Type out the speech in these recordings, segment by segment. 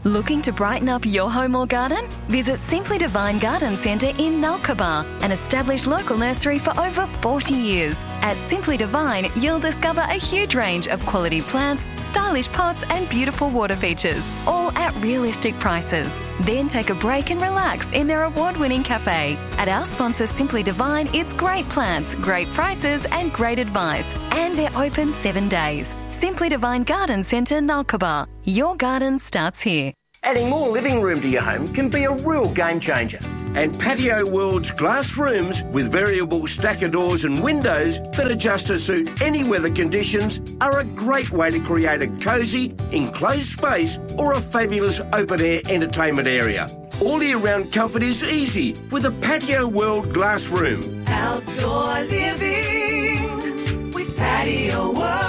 Looking to brighten up your home or garden? Visit Simply Divine Garden Centre in Nulkaba, an established local nursery for over 40 years. At Simply Divine, you'll discover a huge range of quality plants, stylish pots and beautiful water features, all at realistic prices. Then take a break and relax in their award-winning cafe. At our sponsor Simply Divine, it's great plants, great prices and great advice. And they're open 7 days. Simply Divine Garden Centre, Nulkaba. Your garden starts here. Adding more living room to your home can be a real game changer. And Patio World's glass rooms with variable stacker doors and windows that adjust to suit any weather conditions are a great way to create a cosy, enclosed space or a fabulous open-air entertainment area. All year-round comfort is easy with a Patio World glass room. Outdoor living with Patio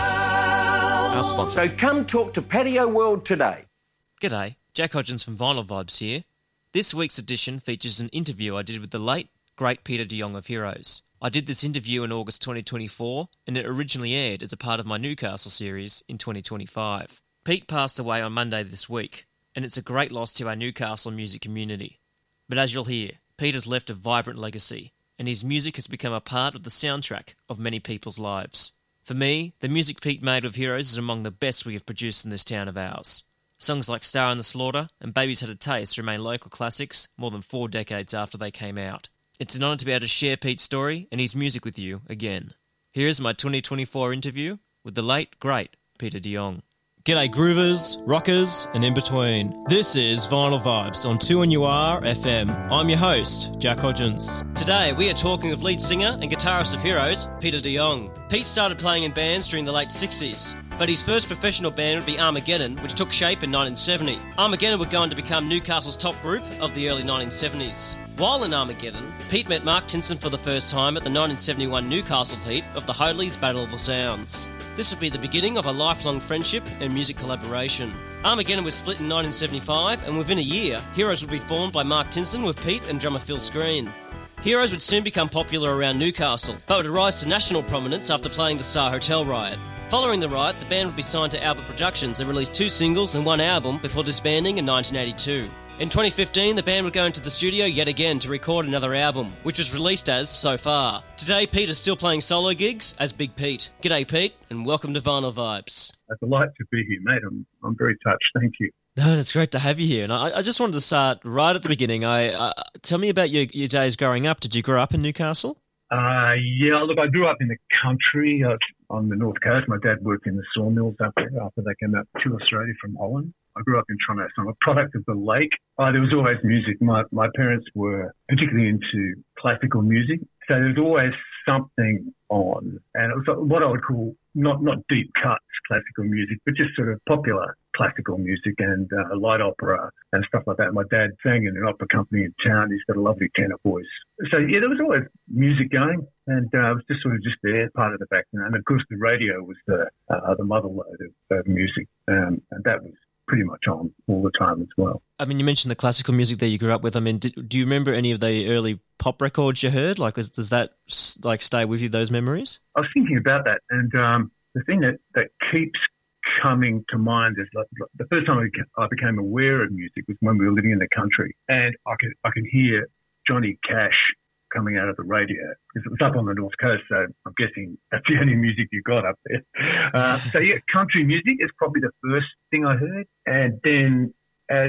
World. So come talk to Patio World today. G'day, Jack Hodgins from Vinyl Vibes here. This week's edition features an interview I did with the late, great Peter de Jong of Heroes. I did this interview in August 2024, and it originally aired as a part of my Newcastle series in 2025. Pete passed away on Monday this week, and it's a great loss to our Newcastle music community. But as you'll hear, Pete has left a vibrant legacy, and his music has become a part of the soundtrack of many people's lives. For me, the music Pete made with Heroes is among the best we have produced in this town of ours. Songs like Star in the Slaughter and Baby's Had a Taste remain local classics more than 4 decades after they came out. It's an honour to be able to share Pete's story and his music with you again. Here is my 2024 interview with the late, great Peter de Jong. G'day groovers, rockers and in between. This is Vinyl Vibes on 2NUR FM. I'm your host, Jack Hodgins. Today we are talking with lead singer and guitarist of Heroes, Peter de Jong. Pete started playing in bands during the late 60s, but his first professional band would be Armageddon, which took shape in 1970. Armageddon would go on to become Newcastle's top group of the early 1970s. While in Armageddon, Pete met Mark Tinson for the first time at the 1971 Newcastle heat of the Hoadleys Battle of the Sounds. This would be the beginning of a lifelong friendship and music collaboration. Armageddon was split in 1975, and within a year, Heroes would be formed by Mark Tinson with Pete and drummer Phil Screen. Heroes would soon become popular around Newcastle, but would rise to national prominence after playing the Star Hotel riot. Following the riot, the band would be signed to Albert Productions and release 2 singles and 1 album before disbanding in 1982. In 2015, the band would go into the studio yet again to record another album, which was released as So Far. Today, Pete is still playing solo gigs as Big Pete. G'day, Pete, and welcome to Vinyl Vibes. It's a delight to be here, mate. I'm very touched. Thank you. No, it's great to have you here. And I just wanted to start right at the beginning. Tell me about your days growing up. Did you grow up in Newcastle? Yeah, look, I grew up in the country on the North Coast. My dad worked in the sawmills up there after they came out to Australia from Holland. I grew up in Toronto, so I'm a product of the lake. There was always music. My parents were particularly into classical music, so there was always something on. And it was what I would call not deep cuts classical music, but just sort of popular classical music and light opera and stuff like that. My dad sang in an opera company in town. He's got a lovely tenor voice. So, yeah, there was always music going, and it was just sort of just there, part of the background. And, of course, the radio was the mother lode of music, and that was pretty much on all the time as well. I mean, you mentioned the classical music that you grew up with. I mean, do you remember any of the early pop records you heard? Like, does that stay with you, those memories? I was thinking about that, and the thing that keeps coming to mind is like the first time I became aware of music was when we were living in the country, and I could hear Johnny Cash coming out of the radio because it was up on the North Coast, so I'm guessing that's the only music you got up there. So yeah, country music is probably the first thing I heard, and then as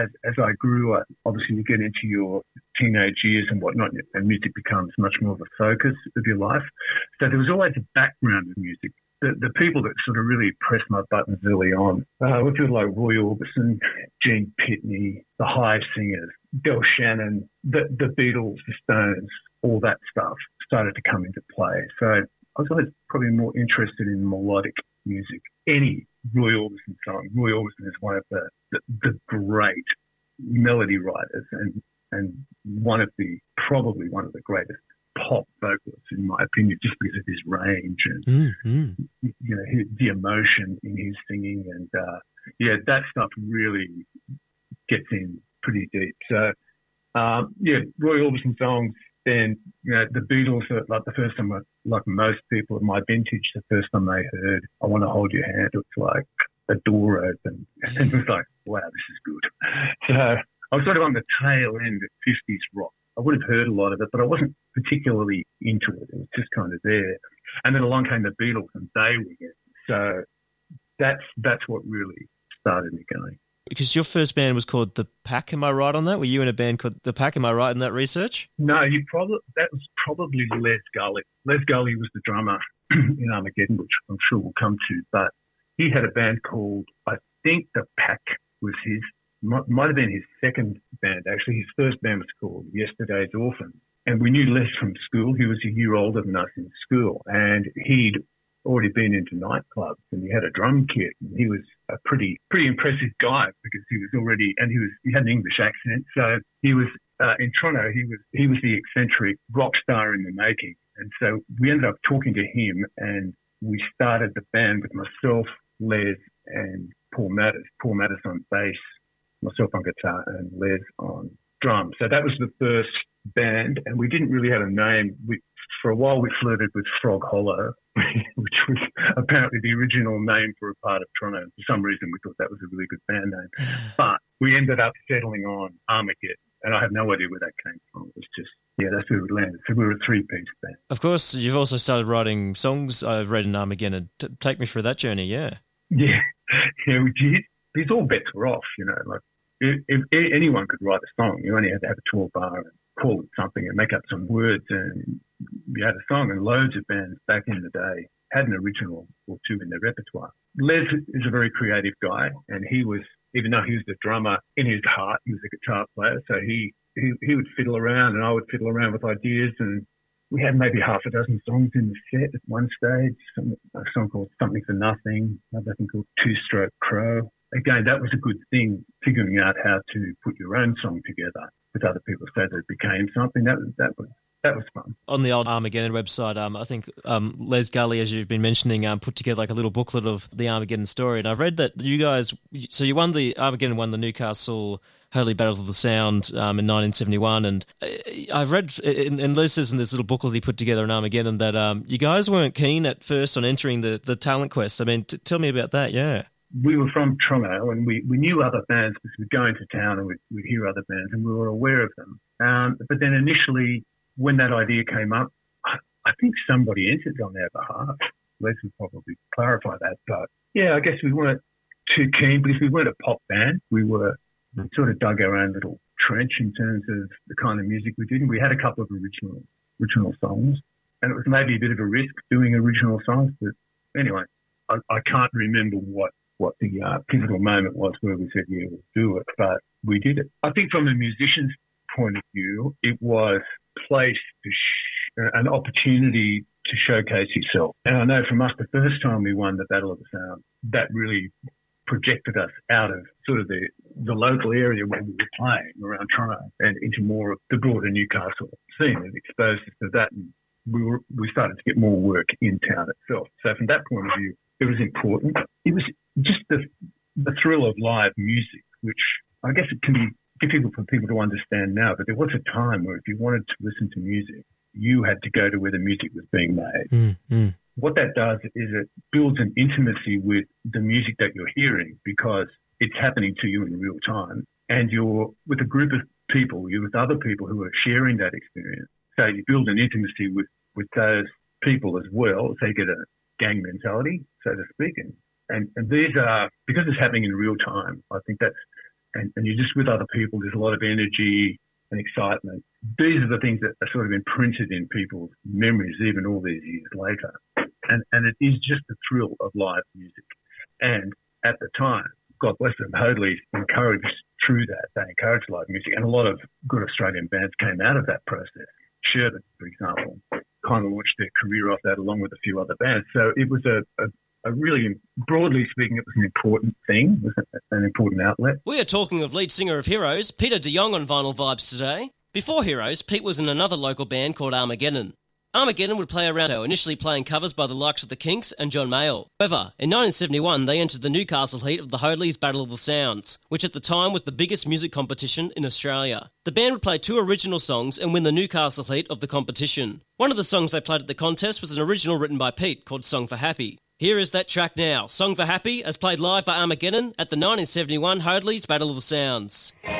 I grew up, obviously you get into your teenage years and whatnot, and music becomes much more of a focus of your life. So there was always a background of music. The people that sort of really pressed my buttons early on were people like Roy Orbison, Gene Pitney, the Hive Singers, Del Shannon, the Beatles, the Stones, all that stuff started to come into play. So I was always probably more interested in melodic music. Any Roy Orbison song. Roy Orbison is one of the great melody writers and probably one of the greatest pop vocalists, in my opinion, just because of his range and you know, the emotion in his singing, and that stuff really gets in pretty deep. So Roy Orbison songs. Then the Beatles, like the first time, like most people of my vintage, the first time they heard "I Want to Hold Your Hand," it was like a door opened, and it was like, wow, this is good. So I was sort of on the tail end of 50s rock. I would have heard a lot of it, but I wasn't particularly into it. It was just kind of there. And then along came the Beatles and they were it. So that's what really started me going. Because your first band was called The Pack, am I right on that? Were you in a band called The Pack, am I right in that research? No, that was probably Les Gully. Les Gully was the drummer in Armageddon, which I'm sure we'll come to, but he had a band called, I think The Pack was his, might have been his second band actually. His first band was called Yesterday's Orphan. And we knew Les from school. He was a year older than us in school, and he'd already been into nightclubs, and he had a drum kit, and he was a pretty impressive guy because he was already, and he had an English accent, so he was in Toronto. He was the eccentric rock star in the making, and so we ended up talking to him, and we started the band with myself, Les, and Paul Mattis. Paul Mattis on bass, myself on guitar, and Les on drums. So that was the first band, and we didn't really have a name. For a while, we flirted with Frog Hollow, which was apparently the original name for a part of Toronto. For some reason, we thought that was a really good band name. But we ended up settling on Armageddon, and I have no idea where that came from. It was just, that's where we landed. So we were a three-piece band. Of course, you've also started writing songs, I've read in Armageddon. Take me through that journey, Yeah, we did. These all bets were off, like if anyone could write a song. You only had to have a 12-bar and call it something and make up some words, and you had a song. And loads of bands back in the day had an original or two in their repertoire. Les is a very creative guy, and he was, even though he was the drummer, in his heart he was a guitar player, so he would fiddle around and I would fiddle around with ideas, and we had maybe half a dozen songs in the set at one stage. A song called Something for Nothing, another thing called Two-Stroke Crow. Again, that was a good thing, figuring out how to put your own song together with other people so that it became something. That was fun. On the old Armageddon website, I think Les Gully, as you've been mentioning, put together like a little booklet of the Armageddon story. And I've read that you guys, so you won the Newcastle Holy Battles of the Sound in 1971. And I've read, and Les says in this little booklet he put together in Armageddon that you guys weren't keen at first on entering the talent quest. I mean, tell me about that, yeah. We were from Toronto, and we knew other bands because we'd go into town and we'd hear other bands, and we were aware of them. But then initially, when that idea came up, I think somebody entered on their behalf. Les would probably clarify that. But yeah, I guess we weren't too keen because we weren't a pop band. We sort of dug our own little trench in terms of the kind of music we did. And we had a couple of original songs, and it was maybe a bit of a risk doing original songs. But anyway, I can't remember what the pivotal moment was where we said, yeah, we'll do it, but we did it. I think from a musician's point of view, it was placed an opportunity to showcase yourself. And I know from us, the first time we won the Battle of the Sound, that really projected us out of sort of the local area where we were playing around Toronto and into more of the broader Newcastle scene. It exposed us to that, and we started to get more work in town itself. So from that point of view, it was important. It was just the thrill of live music, which I guess it can be difficult for people to understand now, but there was a time where if you wanted to listen to music, you had to go to where the music was being made. What that does is it builds an intimacy with the music that you're hearing because it's happening to you in real time, and you're with a group of people, you're with other people who are sharing that experience. So you build an intimacy with those people as well, so you get a gang mentality, so to speak. And these are, because it's happening in real time, I think that's, and you're just with other people, there's a lot of energy and excitement. These are the things that are sort of imprinted in people's memories even all these years later. And it is just the thrill of live music. And at the time, God bless them, Hoadley encouraged through that. They encouraged live music. And a lot of good Australian bands came out of that process. Sherbet, for example, kind of launched their career off that along with a few other bands. So it was a really, broadly speaking, it was an important thing. It was an important outlet. We are talking of lead singer of Heroes, Peter de Jong, on Vinyl Vibes today. Before Heroes, Pete was in another local band called Armageddon. Armageddon would play around, initially playing covers by the likes of the Kinks and John Mayall. However, in 1971, they entered the Newcastle heat of the Hoadley's Battle of the Sounds, which at the time was the biggest music competition in Australia. The band would play 2 original songs and win the Newcastle heat of the competition. One of the songs they played at the contest was an original written by Pete called Song for Happy. Here is that track now, Song for Happy, as played live by Armageddon at the 1971 Hoadley's Battle of the Sounds.